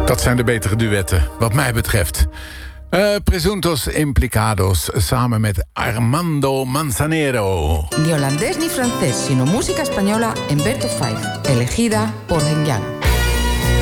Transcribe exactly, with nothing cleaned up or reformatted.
Dat zijn de betere duetten, wat mij betreft. Uh, Presuntos Implicados, samen met Armando Manzanero. Ni holandés ni francés, sino música española en Berto Five, elegida por Hengyang.